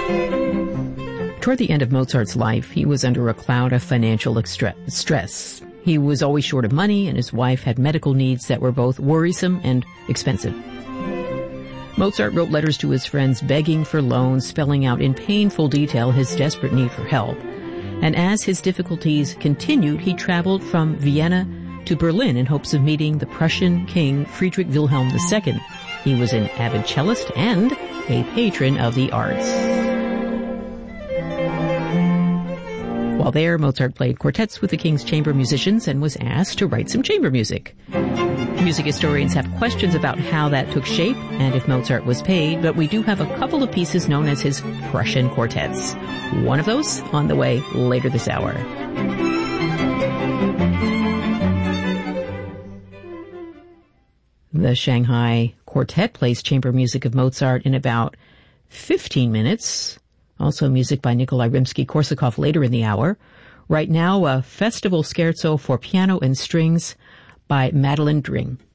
Toward the end of Mozart's life, he was under a cloud of financial stress. He was always short of money, and his wife had medical needs that were both worrisome and expensive. Mozart wrote letters to his friends begging for loans, spelling out in painful detail his desperate need for help. And as his difficulties continued, he traveled from Vienna to Berlin in hopes of meeting the Prussian King Friedrich Wilhelm II. He was an avid cellist and a patron of the arts. While there, Mozart played quartets with the King's chamber musicians and was asked to write some chamber music. Music historians have questions about how that took shape and if Mozart was paid, but we do have a couple of pieces known as his Prussian quartets. One of those on the way later this hour. The Shanghai Quartet plays chamber music of Mozart in about 15 minutes. Also music by Nikolai Rimsky-Korsakov later in the hour. Right now, a festival scherzo for piano and strings by Madeline Dring.